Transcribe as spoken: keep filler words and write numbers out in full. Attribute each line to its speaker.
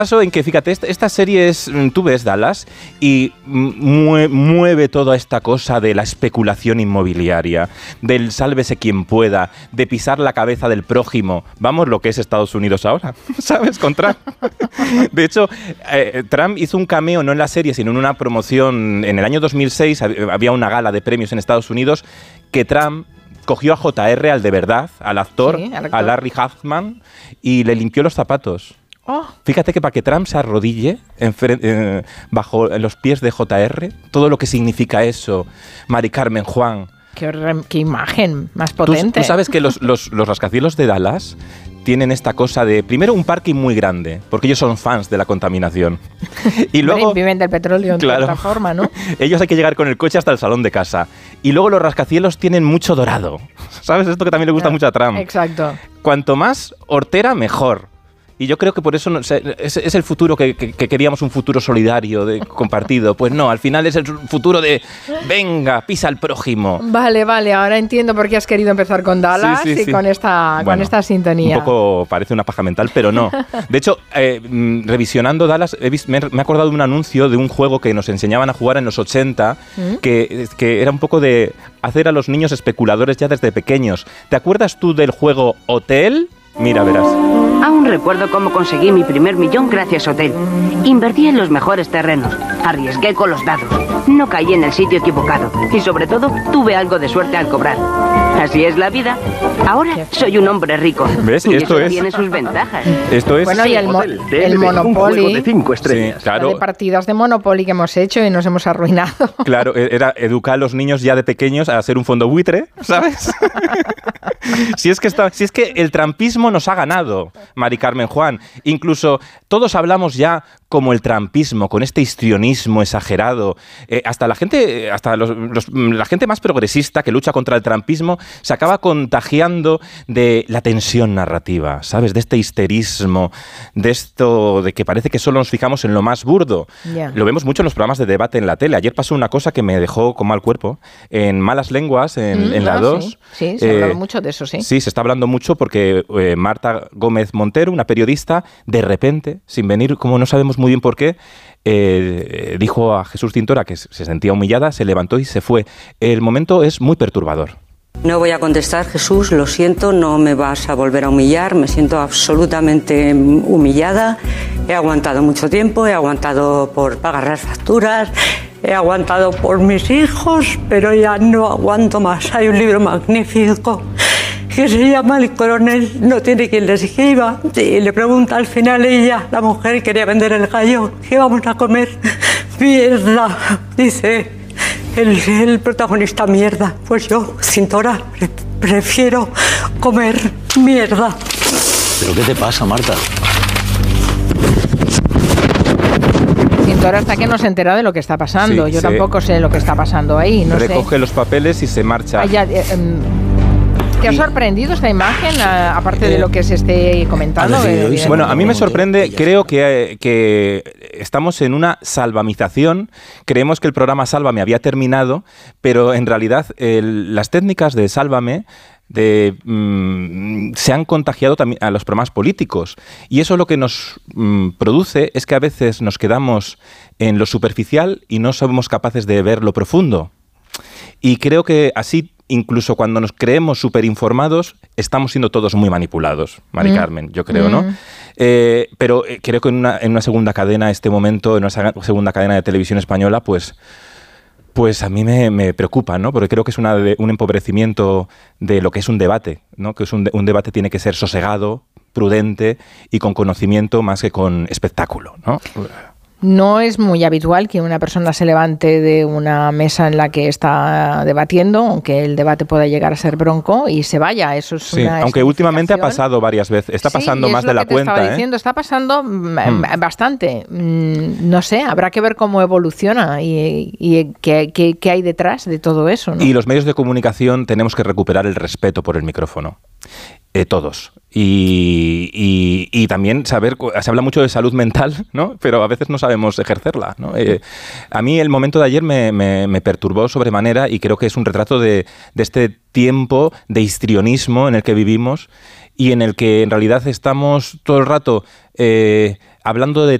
Speaker 1: caso en que, fíjate, esta, esta serie es, tú ves Dallas y mueve, mueve toda esta cosa de la especulación inmobiliaria, del sálvese quien pueda, de pisar la cabeza del prójimo. Vamos, lo que es Estados Unidos ahora, ¿sabes? Con Trump. De hecho, eh, Trump hizo un cameo, no en la serie, sino en una promoción. En el año dos mil seis había una gala de premios en Estados Unidos que Trump cogió a J R, al de verdad, al actor, sí, al actor. a Larry Huffman, y le limpió los zapatos. Oh. Fíjate que para que Trump se arrodille en, eh, bajo en los pies de J R, todo lo que significa eso, Mari Carmen, Juan.
Speaker 2: Qué, qué imagen más potente.
Speaker 1: Tú, tú sabes que los, los, los rascacielos de Dallas tienen esta cosa de, primero, un parking muy grande, porque ellos son fans de la contaminación. Y luego
Speaker 2: viven del petróleo,
Speaker 1: claro,
Speaker 2: de otra forma, ¿no?
Speaker 1: Ellos hay que llegar con el coche hasta el salón de casa. Y luego los rascacielos tienen mucho dorado. ¿Sabes? Esto que también le gusta claro. mucho a Trump.
Speaker 2: Exacto.
Speaker 1: Cuanto más hortera, mejor. Y yo creo que por eso no, es, es el futuro que, que, que queríamos, un futuro solidario, de, compartido. Pues no, al final es el futuro de, venga, pisa al prójimo.
Speaker 2: Vale, vale, ahora entiendo por qué has querido empezar con Dallas sí, sí, y sí. Con, esta, bueno, con esta sintonía.
Speaker 1: Un poco parece una paja mental, pero no. De hecho, eh, revisionando Dallas, he visto, me he acordado de un anuncio de un juego que nos enseñaban a jugar en los ochenta, ¿Mm? que, que era un poco de hacer a los niños especuladores ya desde pequeños. ¿Te acuerdas tú del juego Hotel? Mira, verás.
Speaker 3: Aún recuerdo cómo conseguí mi primer millón gracias a Hotel. Invertí en los mejores terrenos, arriesgué con los dados, no caí en el sitio equivocado y sobre todo tuve algo de suerte al cobrar. Así es la vida. Ahora soy un hombre rico.
Speaker 1: ¿Ves?
Speaker 3: Y
Speaker 1: esto
Speaker 3: eso
Speaker 1: es...
Speaker 3: tiene sus ventajas.
Speaker 1: Esto es...
Speaker 2: Bueno, y el, mo el Monopoly.
Speaker 4: De cinco estrellas.
Speaker 1: Sí, claro.
Speaker 2: De partidas de Monopoly que hemos hecho y nos hemos arruinado.
Speaker 1: Claro, era educar a los niños ya de pequeños a ser un fondo buitre, ¿sabes? si, es que está, si es que el trampismo nos ha ganado, Mari Carmen, Juan. Incluso todos hablamos ya como el trampismo, con este histrionismo exagerado. Eh, hasta la gente, hasta los, los, la gente más progresista que lucha contra el trampismo se acaba contagiando de la tensión narrativa, ¿sabes? De este histerismo, de esto de que parece que solo nos fijamos en lo más burdo. Yeah. Lo vemos mucho en los programas de debate en la tele. Ayer pasó una cosa que me dejó con mal cuerpo. En Malas Lenguas, en, mm, en la dos.
Speaker 2: Sí, sí se eh, habla mucho de eso, sí.
Speaker 1: Sí, se está hablando mucho porque eh, Marta Gómez Montero, una periodista, de repente, sin venir, como no sabemos muy bien por qué, eh, dijo a Jesús Cintora que se sentía humillada, se levantó y se fue. El momento es muy perturbador.
Speaker 5: No voy a contestar, Jesús, lo siento, no me vas a volver a humillar, me siento absolutamente humillada, he aguantado mucho tiempo, he aguantado por pagar las facturas, he aguantado por mis hijos, pero ya no aguanto más. Hay un libro magnífico que se llama El coronel no tiene quien le escriba, y le pregunta al final ella, la mujer quería vender el gallo, ¿qué vamos a comer? Mierda, dice el, el protagonista, mierda. Pues yo, Cintora, pre prefiero comer mierda.
Speaker 4: ¿Pero qué te pasa, Marta?
Speaker 2: Cintora hasta que no se entera de lo que está pasando. Sí, yo sí. tampoco sé lo que está pasando ahí. No
Speaker 1: Recoge
Speaker 2: sé.
Speaker 1: los papeles y se marcha.
Speaker 2: Ah, ya, eh, um, ¿Te ha sorprendido esta imagen, a, aparte de lo que se esté comentando?
Speaker 1: Eh, bueno, a mí me sorprende, creo que, que estamos en una salvamización. Creemos que el programa Sálvame había terminado, pero en realidad el, las técnicas de Sálvame de, mmm, se han contagiado también a los programas políticos. Y eso lo que nos mmm, produce es que a veces nos quedamos en lo superficial y no somos capaces de ver lo profundo. Y creo que así, incluso cuando nos creemos súper informados, estamos siendo todos muy manipulados, Mari mm. Carmen, yo creo, mm. ¿no? Eh, pero eh, creo que en una, en una segunda cadena, este momento, en una segunda cadena de televisión española, pues, pues a mí me, me preocupa, ¿no? Porque creo que es una de, un empobrecimiento de lo que es un debate, ¿no? Que es un, un debate tiene que ser sosegado, prudente y con conocimiento más que con espectáculo, ¿no?
Speaker 2: No es muy habitual que una persona se levante de una mesa en la que está debatiendo, aunque el debate pueda llegar a ser bronco, y se vaya. Eso es
Speaker 1: sí,
Speaker 2: una
Speaker 1: aunque últimamente ha pasado varias veces. Está pasando
Speaker 2: sí,
Speaker 1: más de la
Speaker 2: te
Speaker 1: cuenta.
Speaker 2: Estaba
Speaker 1: ¿eh?
Speaker 2: diciendo, está pasando hmm. bastante. No sé, habrá que ver cómo evoluciona y, y qué, qué, qué hay detrás de todo eso, ¿no?
Speaker 1: Y los medios de comunicación tenemos que recuperar el respeto por el micrófono. Eh, todos. Y, y, y también saber, se habla mucho de salud mental, ¿no? Pero a veces no sabemos ejercerla, ¿no? Eh, a mí el momento de ayer me, me, me perturbó sobremanera y creo que es un retrato de, de este tiempo de histrionismo en el que vivimos y en el que en realidad estamos todo el rato eh, hablando de